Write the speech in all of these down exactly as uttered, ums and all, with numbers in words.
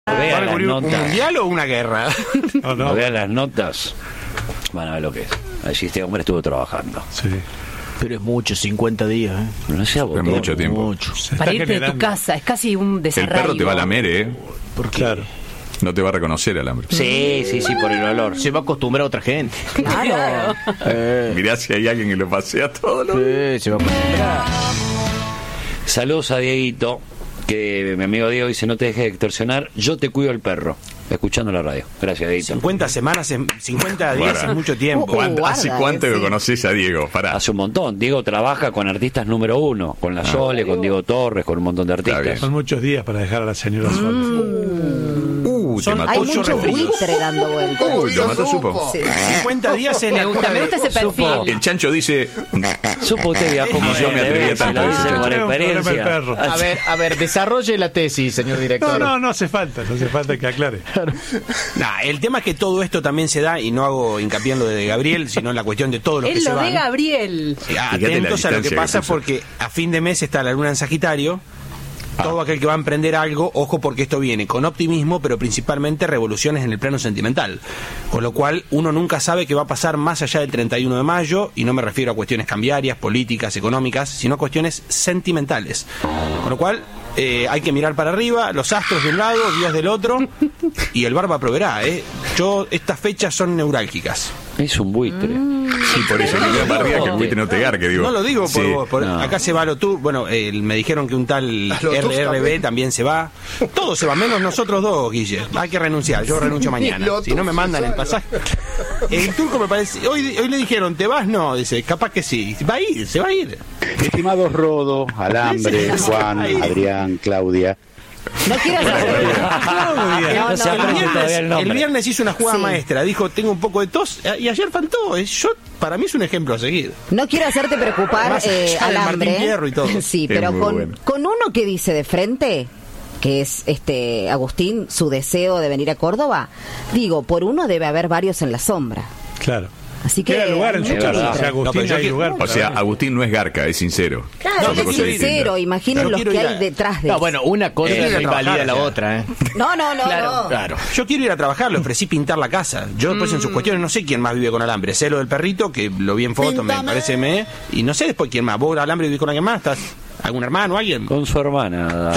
Vea ¿Van a cubrir un mundial o una guerra? No, no. Vean las notas, van a ver lo que es. Allí este hombre estuvo trabajando. Sí. Pero es mucho, cincuenta días, ¿eh? No sea es mucho tiempo. Mucho. Para irte de tu casa, es casi un desarraigo. El perro te va a lamer, ¿eh? ¿Por qué? Claro. No te va a reconocer el hambre. Sí, sí, sí, por el olor. Se va a acostumbrar a otra gente. Claro. Eh, Mirá si hay alguien que lo pasea todo lo sí, se va a acostumbrar. Saludos a Dieguito, que mi amigo Diego dice, no te dejes de extorsionar, yo te cuido el perro. Escuchando la radio. Gracias, Dieguito. cincuenta semanas, en, cincuenta días Bueno. es mucho tiempo. Uh, ¿Cuánto- ¿Hace guarda, cuánto eh, que sí. conoces a Diego? Pará. Hace un montón. Diego trabaja con artistas número uno, con La Sole, con Diego Torres, con un montón de Está artistas. Son muchos días para dejar a la señora sola. Uh, te Son- mató. Hay Ocho mucho refritos. buitre dando vueltas. Uy, lo mató Supo. Sí. cincuenta días es la Me gusta, cura me de- gusta ese perfil. El chancho dice, Supo usted viajó Ni con yo me atrevía se tanto, lo dice dice el con Tengo un problema el experiencia. perro. A ver, a ver, desarrolle la tesis, señor No, director. no, no hace falta, no hace falta que aclare. Nah, el tema es que todo esto también se da, y no hago hincapié en lo de Gabriel, sino en la cuestión de todos los que Es se lo de van. Gabriel. Eh, Fíjate la Atentos a lo distancia que que pasa puso. porque a fin de mes está la luna en Sagitario. Todo aquel que va a emprender algo, ojo porque esto viene con optimismo, pero principalmente revoluciones en el plano sentimental. Con lo cual uno nunca sabe qué va a pasar más allá del treinta y uno de mayo, y no me refiero a cuestiones cambiarias, políticas, económicas, sino a cuestiones sentimentales. Con lo cual eh, hay que mirar para arriba, los astros de un lado, Dios del otro, y el barba proveerá. ¿eh? Yo, estas fechas son neurálgicas. Es un buitre. sí, por eso, no para arriba que el buitre no te garque, digo. No lo digo por Sí. vos, por- no. acá se va lo tú, bueno, eh, me dijeron que un tal R R B también se va. Todos se van, menos nosotros dos, Guille. Hay que renunciar, yo renuncio mañana. Si no me mandan el pasaje. El turco me parece, hoy, hoy le dijeron, ¿te vas? No, dice, capaz que sí. Va a ir, se va a ir. Estimados Rodo, Alambre, Juan, Adrián, Claudia. No quiero saber. El, No se el aprende todavía viernes, el nombre. el viernes hizo una jugada Sí. maestra, dijo, tengo un poco de tos, y ayer faltó. Eh, Yo, para mí es un ejemplo a seguir. No quiero hacerte preocupar, Más eh, allá del Alambre. Martín Fierro y todo. Sí, Es pero muy con, bueno. con uno que dice de frente, que es este Agustín, su deseo de venir a Córdoba, digo, por uno debe haber varios en la sombra. Claro. Así que Queda lugar en hay su mucho casa. verdad. O sea, Agustín, No, pero yo hay quiero- lugar. O para sea, él. Agustín no es garca, es sincero. Claro, Son es dos cosas sincero, distintas. imaginen Pero los quiero que ir hay a- detrás de No, eso. bueno, una cosa Eh, ir a no invalida trabajar, la ya. otra, ¿eh? No, no, no, Claro, no. claro. Yo quiero ir a trabajar, le ofrecí pintar la casa. Yo después en sus cuestiones no sé quién más vive con alambre. Sé lo del perrito, que lo vi en foto, me parece me. Y no sé después quién más. ¿Vos alambre vivís con alguien más? ¿Estás algún hermano, alguien? Con su hermana.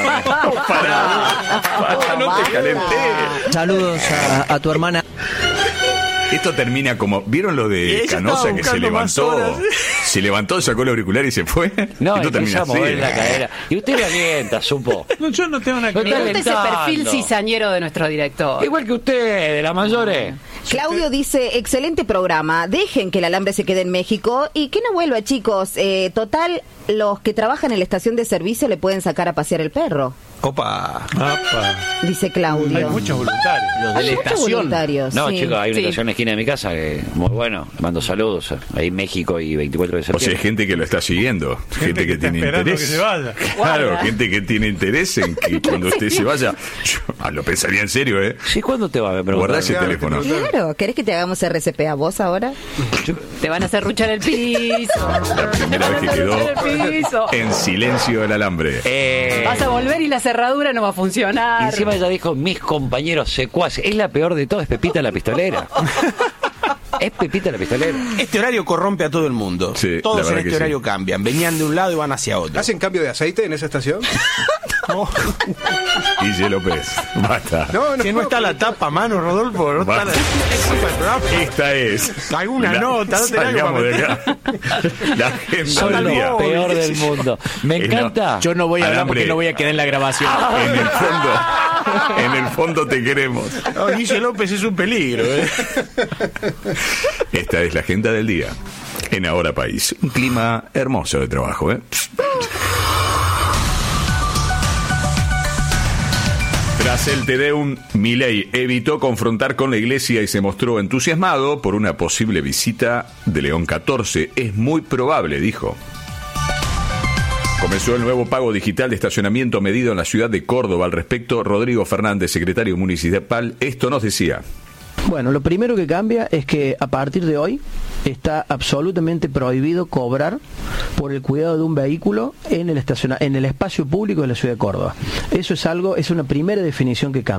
Pará, pará, no te calenté. Saludos a, a tu hermana. Esto termina como, ¿vieron lo de Ella Canosa estaba que se buscando más levantó? horas. Se levantó, sacó el auricular y se fue. No, Esto y termina empieza a así. mover la cadera. Y usted le alienta, Supo. No, yo no tengo una No Me está gusta ese alentando. perfil cizañero de nuestro director. Igual que usted, de las mayores. Claudio dice, excelente programa, dejen que el alambre se quede en México y que no vuelva, chicos. Eh, total, los que trabajan en la estación de servicio le pueden sacar a pasear el perro, Opa. Apa. dice Claudio. Hay muchos voluntarios. Los de Hay la muchos estación. voluntarios, No, sí. chicos, hay una Sí. estación en la esquina de mi casa que muy bueno. Le mando saludos. Ahí México y veinticuatro de O sea, hay septiembre. gente que lo está siguiendo, gente, que que, está tiene esperando interés. que se vaya. Claro, Guarda. gente que tiene interés en que cuando usted se vaya, yo ah, lo pensaría en serio, ¿eh? Sí, ¿cuándo te va? Me preguntaron. Guardá ese teléfono. Claro, ¿querés que te hagamos R C P a vos ahora? Te van a hacer ruchar el piso. La primera vez que quedó El piso. en silencio el alambre. Eh, Vas a volver y la cerradura no va a y funcionar. encima ella dijo, mis compañeros secuaces. Es la peor de todo, es Pepita la pistolera. Es Pepita la pistolera. Este horario corrompe a todo el mundo. Sí, la Todos en verdad este que horario sí. cambian. Venían de un lado y van hacia otro. ¿Hacen cambio de aceite en esa estación? Guille López, basta. No, no. Si no está la tapa, mano, Rodolfo. No está la... Basta. Es culpa del programa. Esta es. Alguna la- nota, no tenés algo salgamos para de acá. La agenda Son del lo día. peor del mundo. Me Eh, no. encanta. Yo no voy a hablar Alambre. porque no voy a quedar en la grabación. En el fondo, en el fondo te queremos. No, Guille López es un peligro. ¿eh? Esta es la agenda del día. En Ahora País. Un clima hermoso de trabajo, ¿eh? Tras el Te Deum, Milei evitó confrontar con la iglesia y se mostró entusiasmado por una posible visita de León catorce. Es muy probable, dijo. Comenzó el nuevo pago digital de estacionamiento medido en la ciudad de Córdoba. Al respecto, Rodrigo Fernández, secretario municipal, esto nos decía. Bueno, lo primero que cambia es que a partir de hoy está absolutamente prohibido cobrar por el cuidado de un vehículo en el estaciona- en el espacio público de la ciudad de Córdoba. Eso es algo, es una primera definición que cambia.